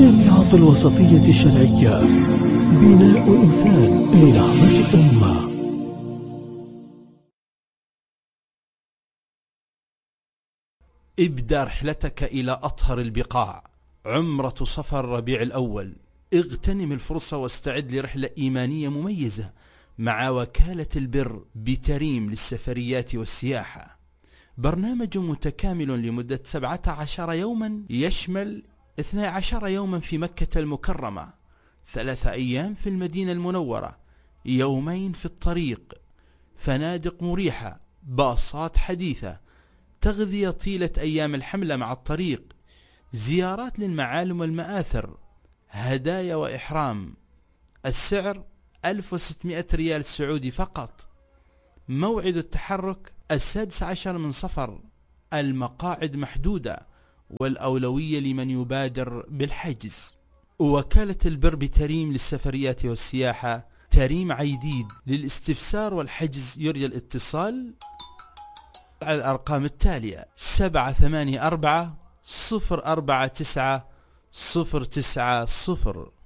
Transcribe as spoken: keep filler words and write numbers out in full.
جامعة الوسطية الشرعية، بناء إنسان لنهضة أمة. ابدأ رحلتك إلى أطهر البقاع، عمرة صفر ربيع الأول. اغتنم الفرصة واستعد لرحلة إيمانية مميزة مع وكالة البر بتريم للسفريات والسياحة. برنامج متكامل لمدة سبعة عشر يوما يشمل اثني عشر يوما في مكة المكرمة، ثلاثة أيام في المدينة المنورة، يومين في الطريق، فنادق مريحة، باصات حديثة، تغذية طيلة أيام الحملة مع الطريق، زيارات للمعالم والمآثر، هدايا وإحرام. السعر ألف وستمائة ريال سعودي فقط. موعد التحرك السادس عشر من صفر. المقاعد محدودة والأولوية لمن يبادر بالحجز. وكالة البر بتريم للسفريات والسياحة، تريم عيديد. للاستفسار والحجز يرجى الاتصال على الأرقام التالية: سبعة ثمانية أربعة صفر أربعة تسعة صفر تسعة صفر.